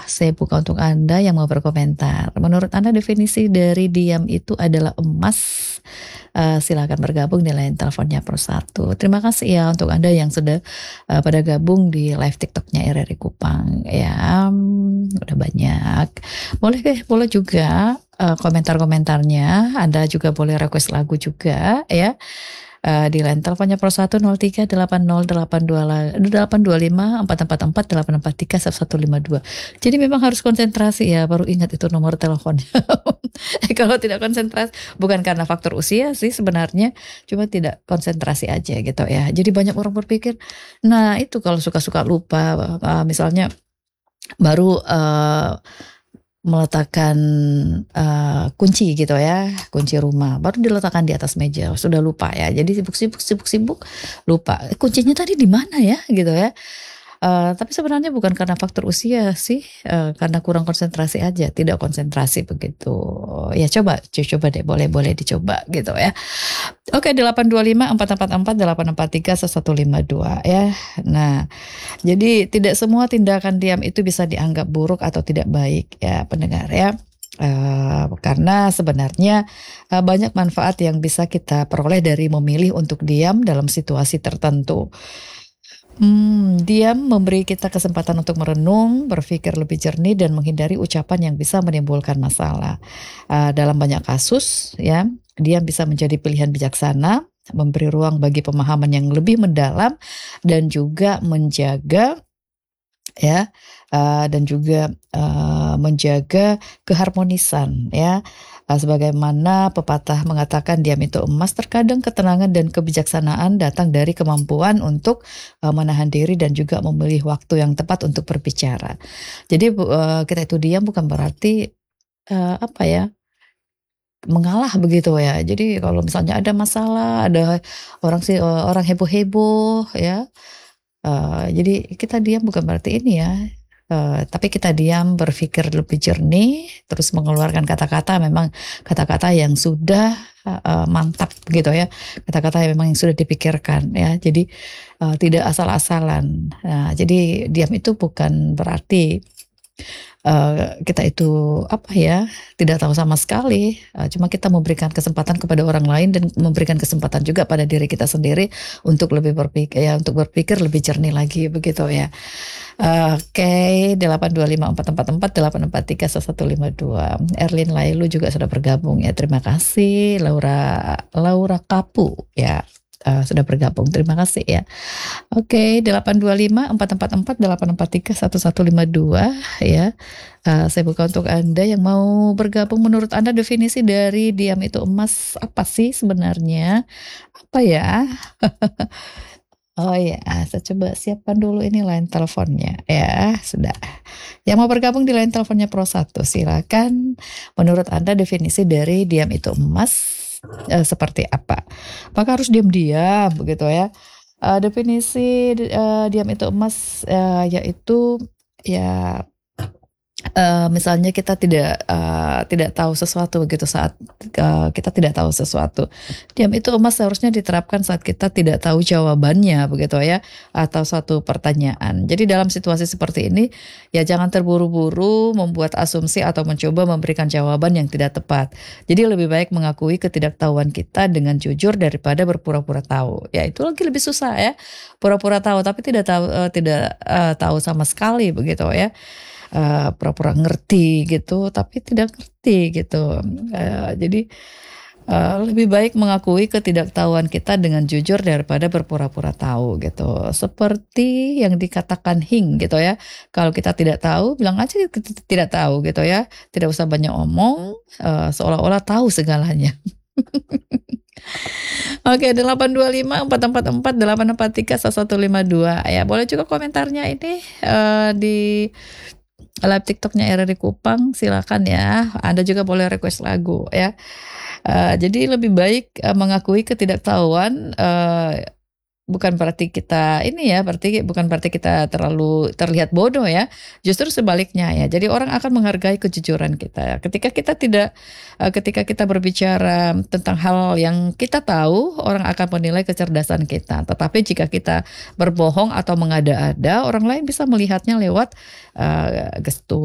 saya buka untuk Anda yang mau berkomentar. Menurut Anda definisi dari diam itu adalah emas? Silakan bergabung di line teleponnya +1. Terima kasih ya untuk Anda yang sudah pada gabung di live TikToknya RRI Kupang. Ya, udah banyak. Boleh juga komentar-komentarnya. Anda juga boleh request lagu juga ya. Di line teleponnya +1 03 80 825 444 843 1152. Jadi memang harus konsentrasi ya, baru ingat itu nomor teleponnya. Kalau tidak konsentrasi, bukan karena faktor usia sih sebenarnya, cuma tidak konsentrasi aja gitu ya. Jadi banyak orang berpikir, nah itu kalau suka-suka lupa, misalnya baru meletakkan kunci gitu ya, kunci rumah baru diletakkan di atas meja, sudah lupa ya. Jadi sibuk lupa kuncinya tadi di mana ya gitu ya. Tapi sebenarnya bukan karena faktor usia sih, karena kurang konsentrasi aja, tidak konsentrasi begitu. Ya coba deh, boleh dicoba gitu ya. Oke, 825 444 843 1152 ya. Nah, jadi tidak semua tindakan diam itu bisa dianggap buruk atau tidak baik ya pendengar ya. Karena sebenarnya banyak manfaat yang bisa kita peroleh dari memilih untuk diam dalam situasi tertentu. Diam memberi kita kesempatan untuk merenung, berpikir lebih jernih dan menghindari ucapan yang bisa menimbulkan masalah. Dalam banyak kasus ya, diam bisa menjadi pilihan bijaksana, memberi ruang bagi pemahaman yang lebih mendalam dan juga menjaga ya, dan juga menjaga keharmonisan ya. Sebagaimana pepatah mengatakan diam itu emas, terkadang ketenangan dan kebijaksanaan datang dari kemampuan untuk menahan diri dan juga memilih waktu yang tepat untuk berbicara. Jadi kita itu diam bukan berarti mengalah begitu ya. Jadi kalau misalnya ada masalah, ada orang heboh-heboh ya. Jadi kita diam bukan berarti ini ya. Tapi kita diam, berpikir lebih jernih, terus mengeluarkan kata-kata memang kata-kata yang sudah mantap gitu ya, kata-kata yang memang sudah dipikirkan ya. Jadi tidak asal-asalan. Nah, jadi diam itu bukan berarti kita itu tidak tahu sama sekali. Cuma kita memberikan kesempatan kepada orang lain dan memberikan kesempatan juga pada diri kita sendiri untuk lebih berpikir lebih jernih lagi begitu ya. Oke, 825 444 843 1152. Erlin Lailu juga sudah bergabung ya. Terima kasih. Laura Kapu ya. Sudah bergabung. Terima kasih ya. Oke, 825 444 843 1152 ya. Saya buka untuk Anda yang mau bergabung. Menurut Anda definisi dari diam itu emas apa sih sebenarnya? Apa ya? Oh ya, saya coba siapkan dulu ini line teleponnya ya, sudah. Yang mau bergabung di line teleponnya +1, silakan. Menurut Anda definisi dari diam itu emas seperti apa? Apakah harus diam-diam begitu ya? Definisi diam itu emas yaitu ya misalnya kita tidak tahu sesuatu begitu saat kita tidak tahu sesuatu. Diam itu emas seharusnya diterapkan saat kita tidak tahu jawabannya begitu ya, atau suatu pertanyaan. Jadi dalam situasi seperti ini ya jangan terburu-buru membuat asumsi atau mencoba memberikan jawaban yang tidak tepat. Jadi lebih baik mengakui ketidaktahuan kita dengan jujur daripada berpura-pura tahu. Ya itu lagi lebih susah ya. Pura-pura tahu tapi tidak tahu sama sekali begitu ya. Pura-pura ngerti gitu tapi tidak ngerti gitu. Jadi lebih baik mengakui ketidaktahuan kita dengan jujur daripada berpura-pura tahu gitu. Seperti yang dikatakan Hing gitu ya. Kalau kita tidak tahu, bilang aja kita tidak tahu gitu ya. Tidak usah banyak omong, seolah-olah tahu segalanya. Oke, 825 444 843 1152 ya. Boleh juga komentarnya ini di live TikToknya RRI Kupang, silakan ya. Anda juga boleh request lagu ya. Jadi lebih baik mengakui ketidaktahuan, bukan berarti kita bukan berarti kita terlalu terlihat bodoh ya. Justru sebaliknya ya. Jadi orang akan menghargai kejujuran kita. Ketika kita berbicara tentang hal yang kita tahu, orang akan menilai kecerdasan kita. Tetapi jika kita berbohong atau mengada-ada, orang lain bisa melihatnya lewat gestur